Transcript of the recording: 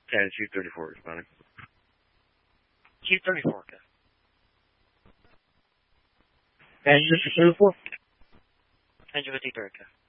Yeah, it's U34 responding. U34, okay. And U34? And U53, okay.